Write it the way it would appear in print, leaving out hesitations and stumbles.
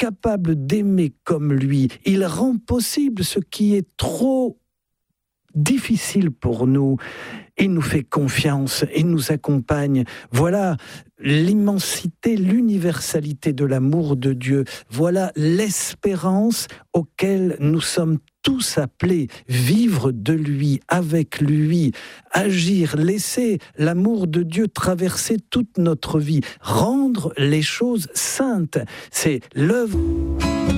capable d'aimer comme lui. Il rend possible ce qui est trop difficile pour nous. Il nous fait confiance, il nous accompagne. Voilà l'immensité, l'universalité de l'amour de Dieu. Voilà l'espérance auquel nous sommes tous appelés. Vivre de lui, avec lui, agir, laisser l'amour de Dieu traverser toute notre vie, rendre les choses saintes. C'est l'œuvre